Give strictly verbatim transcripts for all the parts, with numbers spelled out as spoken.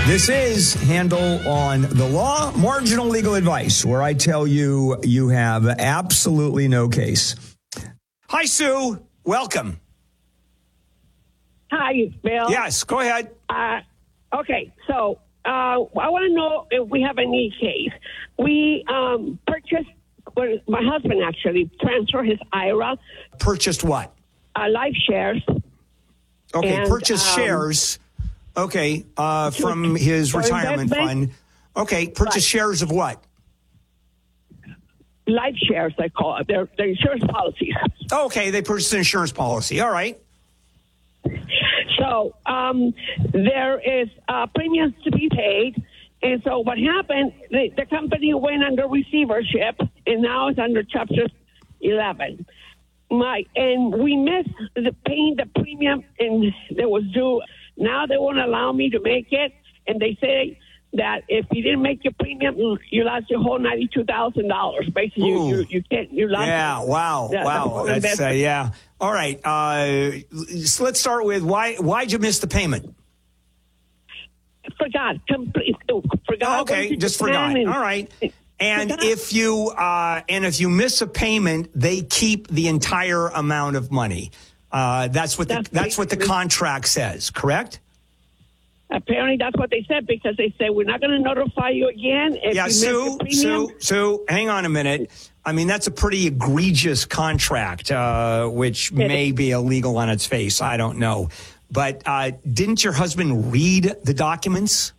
This is Handel on the Law, marginal legal advice, where I tell you you have absolutely no case. Hi, Sue. Welcome. Hi, Bill. Yes, go ahead. Uh, okay, so uh, I want to know if we have any case. We um, purchased, well, my husband actually transferred his I R A. Purchased what? Uh, life shares. Okay, and, purchased um, shares. Okay, uh, from his for retirement investment. fund. Okay, purchased Right. shares of what? Life shares, they call it. They're, they're insurance policies. Okay, they purchased an insurance policy. All right. So um, there is uh, premiums to be paid. And so what happened, the, the company went under receivership, and now it's under Chapter eleven. My And we missed the paying the premium, and that was due. Now they won't allow me to make it, and they say that if you didn't make your premium, you lost your whole ninety-two thousand dollars. Basically, you, you, you can't, you lost. Yeah, wow, the, wow. the That's, uh, yeah. All right. Uh, so let's start with why, why'd you miss the payment? Forgot. Complete, forgot. Okay, just forgot. And, All right. And forgot. if you uh, and if you miss a payment, they keep the entire amount of money. Uh, that's what the, That's that's what the contract says, correct? Apparently, that's what they said, because they said we're not going to notify you again if Yeah, you Sue, miss your premium. Sue, Sue, hang on a minute. I mean, that's a pretty egregious contract, uh, which may be illegal on its face. I don't know. But uh, didn't your husband read the documents?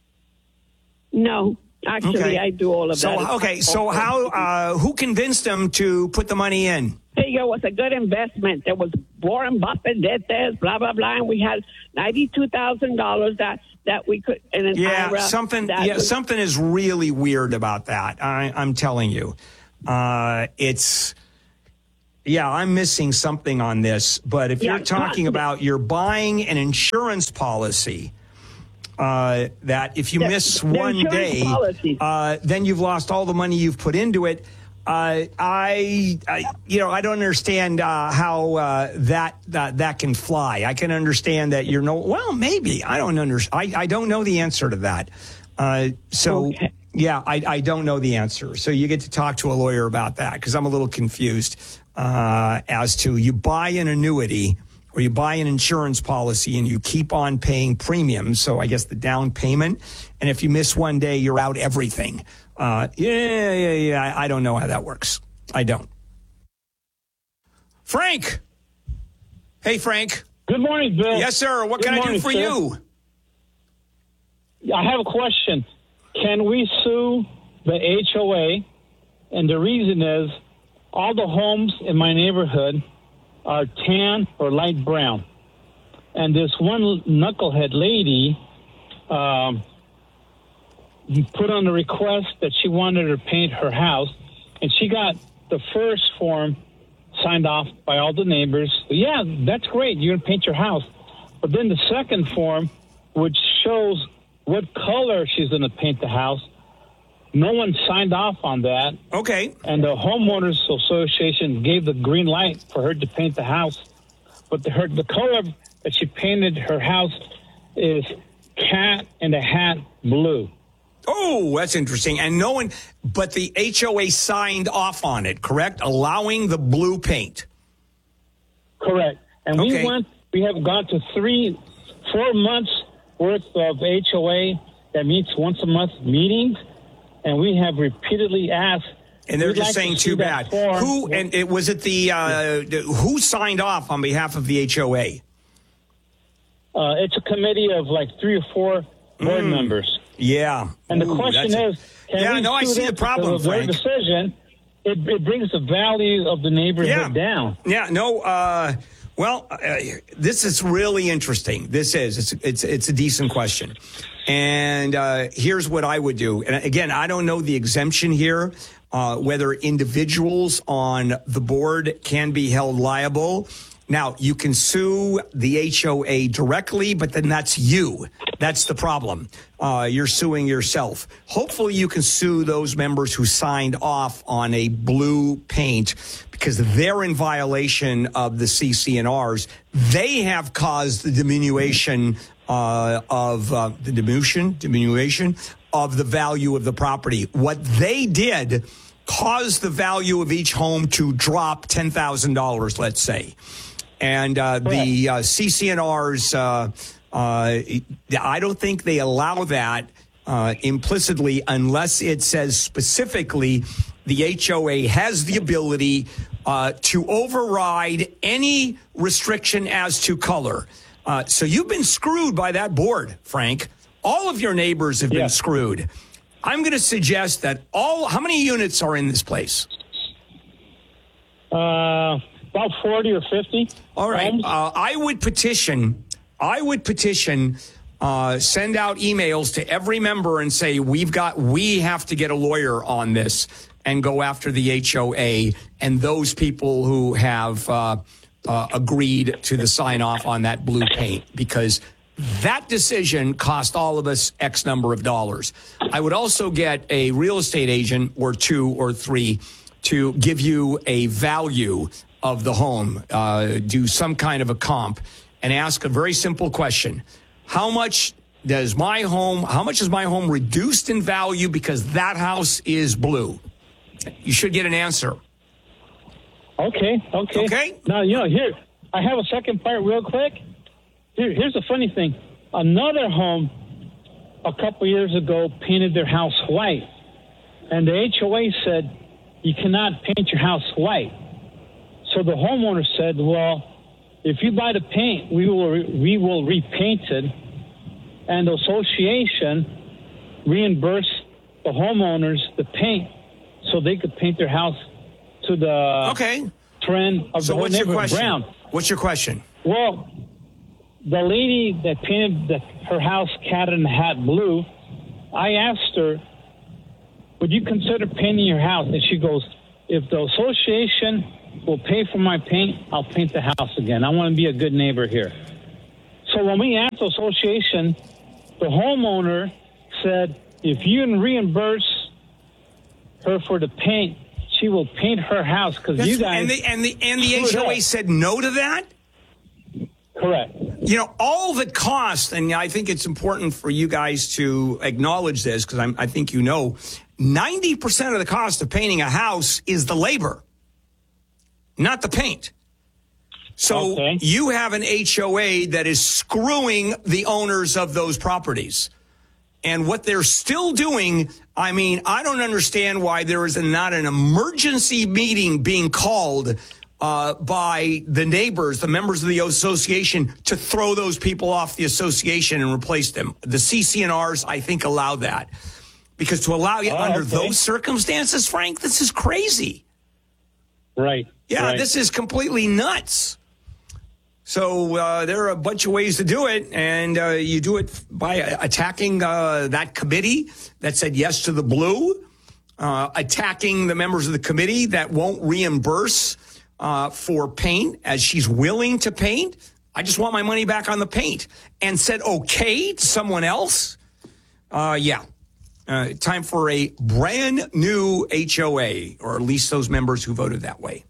No, actually, Okay. I do all of So, that. okay, so how, uh, who convinced him to put the money in? Figure it was a good investment. There was Warren Buffett did this, blah blah blah, and we had ninety-two thousand dollars that that we could. In an Yeah, I R A something. that Yeah, was, something is really weird about that. I, I'm telling you, uh, it's. Yeah, I'm missing something on this. But if Yeah, you're talking about you're buying an insurance policy, uh, that if you The- miss the one insurance day, policies. uh, then you've lost all the money you've put into it. Uh, I, I, you know, I don't understand uh, how uh, that uh, that can fly. I can understand that you're no. Well, maybe I don't understand. I, I don't know the answer to that. Uh, so Okay. yeah, I, I don't know the answer. So you get to talk to a lawyer about that, because I'm a little confused uh, as to you buy an annuity or you buy an insurance policy and you keep on paying premiums. So I guess the down payment, and if you miss one day, you're out everything. Uh, yeah, yeah, yeah. I, I don't know how that works. I don't. Frank. Hey, Frank. Good morning, Bill. Yes, sir. What Good can I do morning, for sir. you? I have a question. Can we sue the H O A? And the reason is all the homes in my neighborhood are tan or light brown. And this one knucklehead lady um, put on a request that she wanted to paint her house, and she got the first form signed off by all the neighbors. Yeah, that's great. You're going to paint your house. But then the second form, which shows what color she's going to paint the house, no one signed off on that. Okay. And the homeowners association gave the green light for her to paint the house. But the, her, the color that she painted her house is cat in a hat blue. Oh, that's interesting. And no one, but the H O A signed off on it, correct? Allowing the blue paint. Correct. And we Okay. went, we have gone to three, four months worth of H O A that meets once a month meetings. And we have repeatedly asked. And they're we'd just like to saying see too that bad. form. Who, and it was it the, uh, who signed off on behalf of the H O A? Uh, it's a committee of like three or four board Mm. members. Yeah. And the Ooh, question that's is, a- can yeah, we no, I sue see them the problem, because of their Frank. decision? It, it brings the value of the neighborhood Yeah. down. Yeah, no, uh, well, uh, this is really interesting. This is, it's, it's, it's a decent question. And uh, here's what I would do. And again, I don't know the exemption here, uh, whether individuals on the board can be held liable. Now, you can sue the H O A directly, but then that's you. That's the problem. Uh, you're suing yourself. Hopefully you can sue those members who signed off on a blue paint because they're in violation of the C C N Rs. They have caused the diminution uh, of uh, the diminution, diminution of the value of the property. What they did caused the value of each home to drop ten thousand dollars, let's say. And uh, the uh, C C N Rs, uh, uh, I don't think they allow that uh, implicitly unless it says specifically the H O A has the ability uh, to override any restriction as to color. Uh, so you've been screwed by that board, Frank. All of your neighbors have been Yeah. screwed. I'm going to suggest that all, how many units are in this place? Uh, about forty or fifty. All right. homes. Uh, I would petition, I would petition, uh, send out emails to every member and say, we've got, we have to get a lawyer on this and go after the H O A and those people who have uh, uh, agreed to the sign off on that blue paint, because that decision cost all of us X number of dollars. I would also get a real estate agent or two or three to give you a value of the home, uh, do some kind of a comp, and ask a very simple question. How much does my home, how much is my home reduced in value because that house is blue? You should get an answer. Okay, okay. Okay. Now, you know, here, I have a second part real quick. Here, here's the funny thing. Another home a couple years ago painted their house white, and the H O A said, you cannot paint your house white. So the homeowner said, well, if you buy the paint, we will we will repaint it, and the association reimbursed the homeowners the paint so they could paint their house to the Okay. trend of So the whole what's your neighborhood question? brown. What's your question? Well, the lady that painted the, her house cat in the hat blue, I asked her, would you consider painting your house? And she goes, if the association will pay for my paint, I'll paint the house again. I want to be a good neighbor here. So when we asked the association, the homeowner said, if you can reimburse her for the paint, she will paint her house because you guys... and the, and the, and the screwed H O A up. said no to that? Correct. You know, all the cost, and I think it's important for you guys to acknowledge this because I think you know, ninety percent of the cost of painting a house is the labor, not the paint. So Okay. you have an H O A that is screwing the owners of those properties. And what they're still doing, I mean, I don't understand why there is not an emergency meeting being called uh, by the neighbors, the members of the association, to throw those people off the association and replace them. The C C N Rs, I think, allow that. Because to allow you Oh, under okay. those circumstances, Frank, this is crazy. Right. Yeah, right. this is completely nuts. So uh, there are a bunch of ways to do it, and uh, you do it by attacking uh, that committee that said yes to the blue, uh, attacking the members of the committee that won't reimburse uh, for paint as she's willing to paint. I just want my money back on the paint, and said okay to someone else. Uh, yeah. Uh, time for a brand new H O A, or at least those members who voted that way.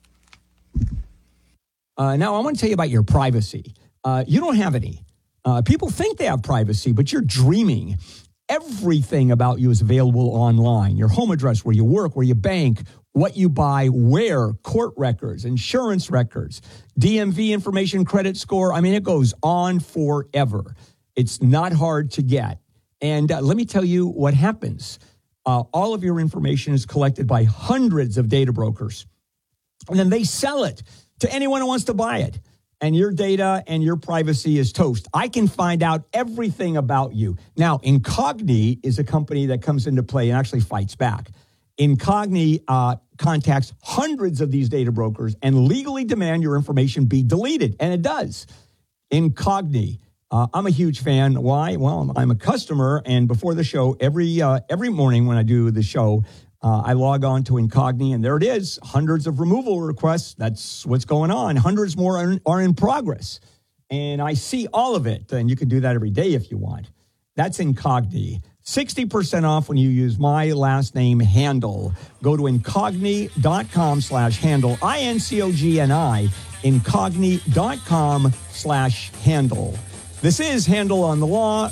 Uh, now, I want to tell you about your privacy. Uh, you don't have any. Uh, people think they have privacy, but you're dreaming. Everything about you is available online. Your home address, where you work, where you bank, what you buy, where, court records, insurance records, D M V information, credit score. I mean, it goes on forever. It's not hard to get. And uh, let me tell you what happens. Uh, all of your information is collected by hundreds of data brokers, and then they sell it to anyone who wants to buy it. And your data and your privacy is toast. I can find out everything about you. Now, Incogni is a company that comes into play and actually fights back. Incogni uh, contacts hundreds of these data brokers and legally demand your information be deleted. And it does. Incogni. Uh, I'm a huge fan. Why? Well, I'm a customer. And before the show, every uh, every morning when I do the show, Uh, I log on to Incogni, and there it is, hundreds of removal requests. That's what's going on. Hundreds more are in, are in progress. And I see all of it, and you can do that every day if you want. That's Incogni. sixty percent off when you use my last name, Handel. Go to incogni.com slash handle, I N C O G N I, incogni.com slash handle. This is Handel on the Law.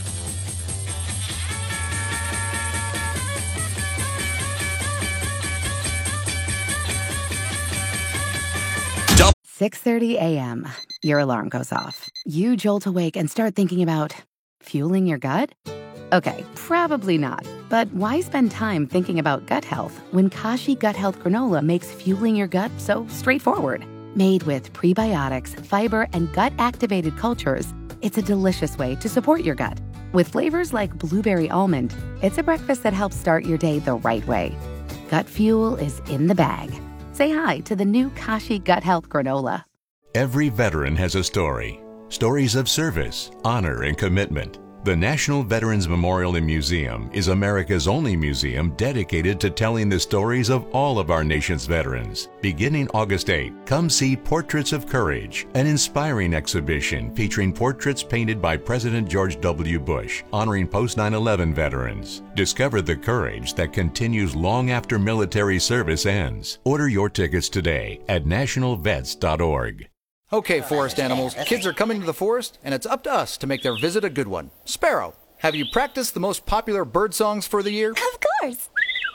six thirty a.m. Your alarm goes off. You jolt awake and start thinking about fueling your gut? Okay, probably not. But why spend time thinking about gut health when Kashi Gut Health Granola makes fueling your gut so straightforward? Made with prebiotics, fiber, and gut-activated cultures, it's a delicious way to support your gut. With flavors like blueberry almond, it's a breakfast that helps start your day the right way. Gut fuel is in the bag. Say hi to the new Kashi Gut Health Granola. Every veteran has a story. Stories of service, honor, and commitment. The National Veterans Memorial and Museum is America's only museum dedicated to telling the stories of all of our nation's veterans. Beginning August eighth, come see Portraits of Courage, an inspiring exhibition featuring portraits painted by President George W. Bush, honoring post nine eleven veterans. Discover the courage that continues long after military service ends. Order your tickets today at national vets dot org. Okay, forest animals, kids are coming to the forest, and it's up to us to make their visit a good one. Sparrow, have you practiced the most popular bird songs for the year? Of course.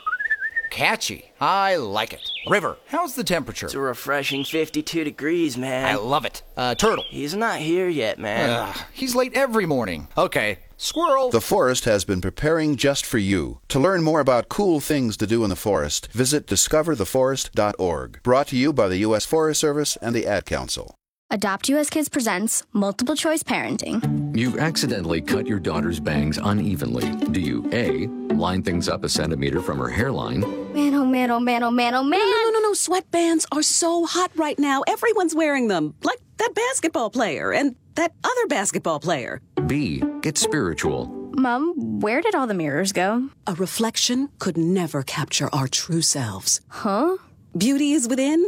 Catchy. I like it. River, how's the temperature? It's a refreshing fifty-two degrees, man. I love it. Uh, Turtle. He's not here yet, man. Ugh, he's late every morning. Okay. Squirrel. The forest has been preparing just for you. To learn more about cool things to do in the forest, visit discover the forest dot org. Brought to you by the U S Forest Service and the Ad Council. Adopt U S Kids presents Multiple Choice Parenting. You accidentally cut your daughter's bangs unevenly. Do you A, line things up a centimeter from her hairline? Man, oh man, oh man, oh man, oh man. No, no, no, no. Sweatbands are so hot right now. Everyone's wearing them. Like that basketball player and that other basketball player. B, get spiritual. Mom, where did all the mirrors go? A reflection could never capture our true selves. Huh? Beauty is within.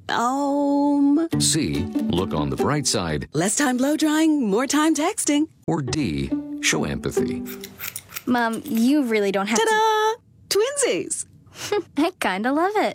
Um. C, look on the bright side. Less time blow drying, more time texting. Or D, show empathy. Mom, you really don't have Ta-da! to... Twinsies! I kinda love it.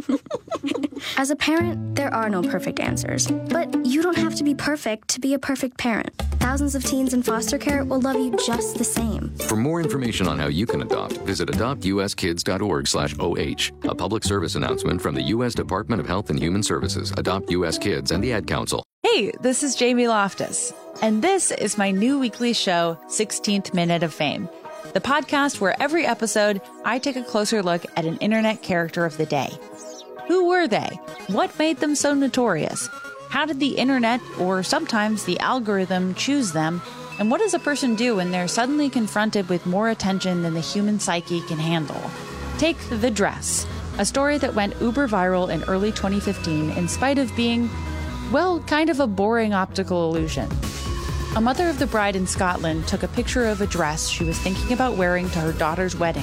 As a parent, there are no perfect answers. But you don't have to be perfect to be a perfect parent. Thousands of teens in foster care will love you just the same. For more information on how you can adopt, visit adopt u s kids dot org slash O H. A public service announcement from the U S Department of Health and Human Services, Adopt U S Kids, and the Ad Council. Hey, this is Jamie Loftus, and this is my new weekly show, sixteenth Minute of Fame. The podcast where every episode, I take a closer look at an internet character of the day. Who were they? What made them so notorious? How did the internet, or sometimes the algorithm, choose them? And what does a person do when they're suddenly confronted with more attention than the human psyche can handle? Take The Dress, a story that went uber viral in early twenty fifteen in spite of being, well, kind of a boring optical illusion. A mother of the bride in Scotland took a picture of a dress she was thinking about wearing to her daughter's wedding.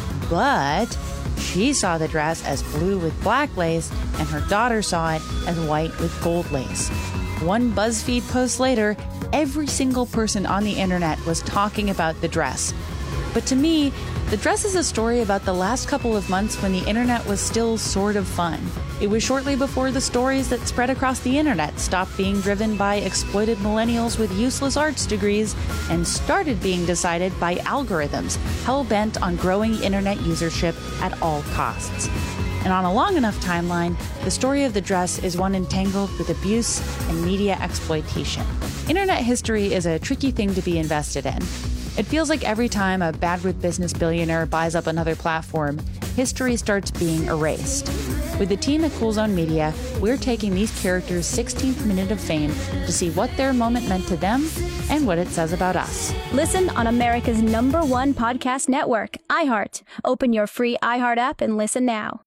But she saw the dress as blue with black lace, and her daughter saw it as white with gold lace. One BuzzFeed post later, every single person on the internet was talking about the dress. But to me, the dress is a story about the last couple of months when the internet was still sort of fun. It was shortly before the stories that spread across the internet stopped being driven by exploited millennials with useless arts degrees and started being decided by algorithms hell-bent on growing internet usership at all costs. And on a long enough timeline, the story of the dress is one entangled with abuse and media exploitation. Internet history is a tricky thing to be invested in. It feels like every time a bad-with business billionaire buys up another platform, history starts being erased. With the team at Cool Zone Media, we're taking these characters' sixteenth minute of fame to see what their moment meant to them and what it says about us. Listen on America's number one podcast network, iHeart. Open your free iHeart app and listen now.